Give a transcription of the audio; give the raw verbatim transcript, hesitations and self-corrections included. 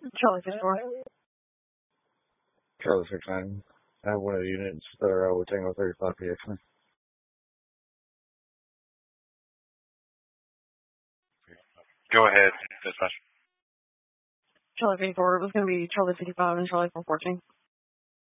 Charlie fifty-four. Charlie sixty-nine. I have one of the units that are out with Tango thirty-five P X. Go ahead, dispatch. Charlie fifty-four. It was going to be Charlie fifty-five and Charlie four fourteen.